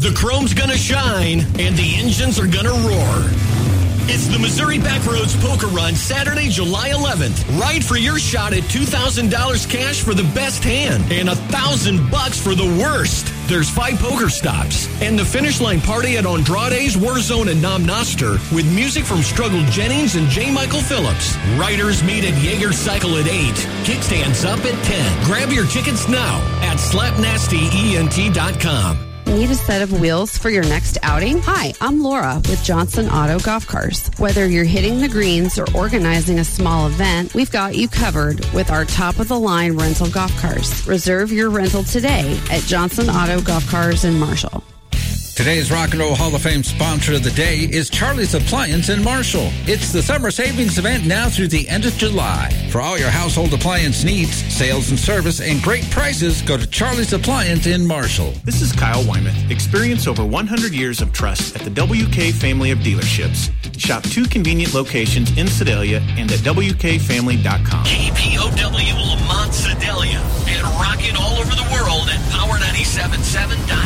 The chrome's gonna shine, and the engines are gonna roar. It's the Missouri Backroads Poker Run, Saturday, July 11th. Ride for your shot at $2,000 cash for the best hand and $1,000 for the worst. There's 5 poker stops and the finish line party at Andrade's Warzone and Nam Noster with music from Struggle Jennings and J. Michael Phillips. Riders meet at Jaeger Cycle at 8. Kickstands up at 10. Grab your tickets now at slapnastyent.com. Need a set of wheels for your next outing? Hi, I'm Laura with Johnson Auto Golf Cars. Whether you're hitting the greens or organizing a small event, we've got you covered with our top-of-the-line rental golf cars. Reserve your rental today at Johnson Auto Golf Cars in Marshall. Today's Rock and Roll Hall of Fame sponsor of the day is Charlie's Appliance in Marshall. It's the summer savings event now through the end of July. For all your household appliance needs, sales and service, and great prices, go to Charlie's Appliance in Marshall. This is Kyle Wyman. Experience over 100 years of trust at the WK family of dealerships. Shop 2 convenient locations in Sedalia and at WKFamily.com. KPOW Lamont Sedalia and rocking all over the world at Power 97.7.